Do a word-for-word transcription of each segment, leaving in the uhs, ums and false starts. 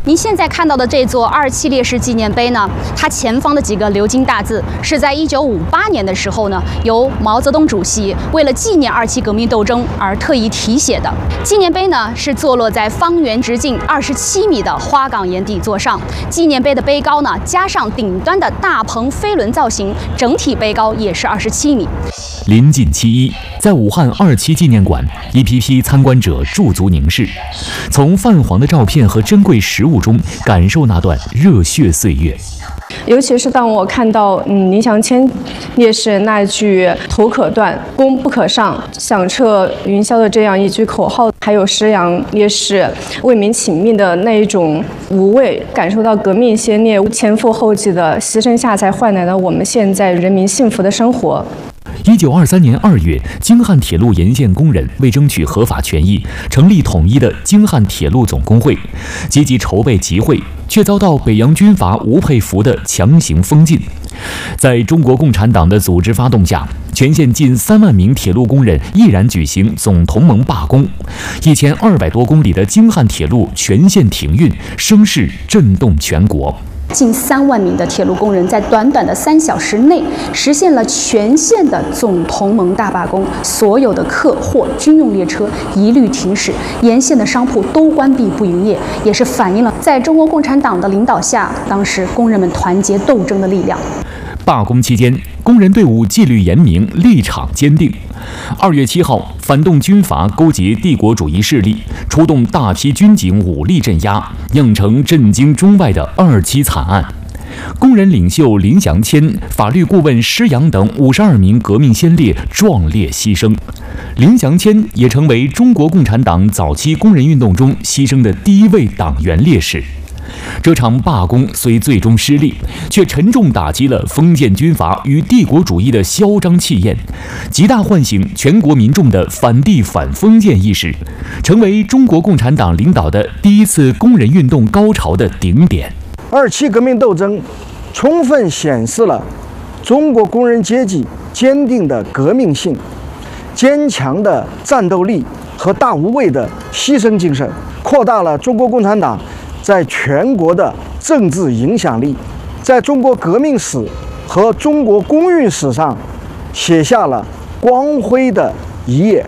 您现在看到的这座二七烈士纪念碑呢，它前方的几个鎏金大字是在一九五八年的时候呢，由毛泽东主席为了纪念二七革命斗争而特意题写的。纪念碑呢是坐落在方圆直径二十七米的花岗岩底座上，纪念碑的碑高呢加上顶端的大鹏飞轮造型，整体碑高也是二十七米。 临近七一，在武汉二七纪念馆，一批批参观者驻足凝视，从泛黄的照片和珍贵实物中感受那段热血岁月。 尤其是当我看到嗯林祥谦烈士那句“头可断，功不可上，响彻云霄”的这样一句口号，还有施阳烈士为民请命的那一种无畏，感受到革命先烈前赴后继的牺牲下，才换来了我们现在人民幸福的生活。 一九二三年二月，京汉铁路沿线工人为争取合法权益，成立统一的京汉铁路总工会，积极筹备集会，却遭到北洋军阀吴佩孚的强行封禁。在中国共产党的组织发动下，全县近三万名铁路工人毅然举行总同盟罢工，一千二百多公里的京汉铁路全线停运，声势震动全国。 近三万名的铁路工人在短短的三小时内实现了全线的总同盟大罢工，所有的客货军用列车一律停驶，沿线的商铺都关闭不营业，也是反映了在中国共产党的领导下，当时工人们团结斗争的力量。 罢工期间，工人队伍纪律严明，立场坚定。二月七号，反动军阀勾结帝国主义势力，出动大批军警武力镇压，酿成震惊中外的二七惨案。工人领袖林祥谦、法律顾问施阳等五十二名革命先烈壮烈牺牲。林祥谦也成为中国共产党早期工人运动中牺牲的第一位党员烈士。这场罢工虽最终失利，却沉重打击了封建军阀与帝国主义的嚣张气焰，极大唤醒全国民众的反帝反封建意识，成为中国共产党领导的第一次工人运动高潮的顶点。 二七革命斗争充分显示了中国工人阶级坚定的革命性、坚强的战斗力和大无畏的牺牲精神，扩大了中国共产党在全国的政治影响力，在中国革命史和中国工运史上写下了光辉的一页。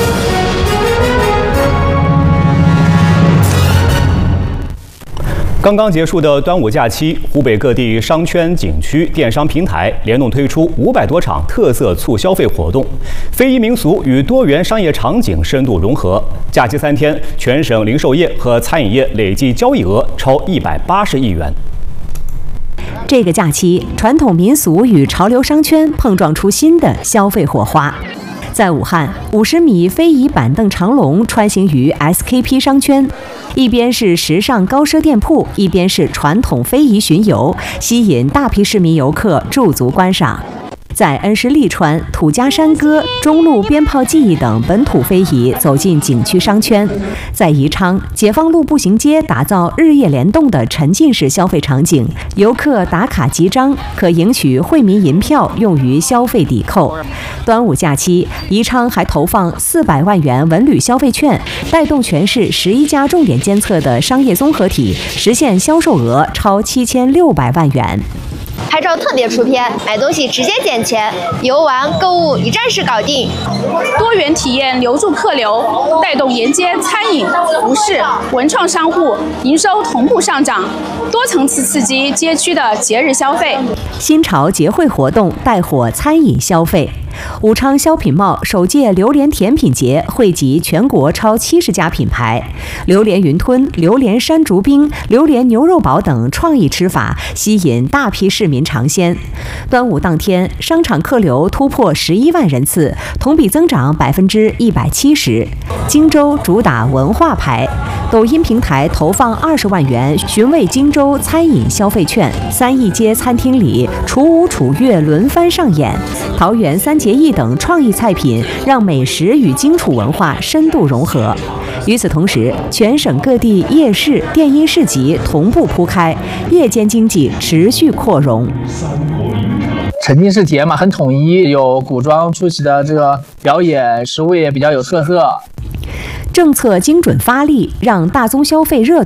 刚刚结束的端午假期，湖北各地商圈、景区、电商平台联动推出五百多场特色促消费活动，非遗民俗与多元商业场景深度融合。假期三天，全省零售业和餐饮业累计交易额超一百八十亿元。 这个假期，传统民俗与潮流商圈碰撞出新的消费火花。在武汉，五十米非遗板凳长龙穿行于 S K P 商圈，一边是时尚高奢店铺，一边是传统非遗巡游，吸引大批市民游客驻足观赏。在恩施利川、土家山歌、中路鞭炮技艺等本土非遗走进景区商圈，在宜昌解放路步行街打造日夜联动的沉浸式消费场景，游客打卡集章，可赢取惠民银票用于消费抵扣。端午假期，宜昌还投放四百万元文旅消费券，带动全市十一家重点监测的商业综合体实现销售额超七千六百万元。 拍照特别出片，买东西直接捡钱，游玩购物一站式搞定。 多元体验留住客流，带动沿街餐饮、服饰、文创商户营收同步上涨，多层次刺激街区的节日消费。 新潮节会活动带火餐饮消费。武昌消品贸首届榴莲甜品节汇集全国超七十家品牌，榴莲云吞、榴莲山竹冰、榴莲牛肉堡等创意吃法吸引大批市民尝鲜。端午当天，商场客流突破十一万人次，同比增长百分之一百七十。荆州主打文化牌，抖音平台投放二十万元寻味荆州餐饮消费券，三义街餐厅里楚舞楚乐轮番上演，桃园三结义等创意菜品让美食与荆楚文化深度融合。与此同时，全省各地夜市、电音市集同步铺开，夜间经济持续扩容。 沉浸式节嘛，很统一，有古装出席的这个表演，食物也比较有特色。 政策精准发力，让大宗消费热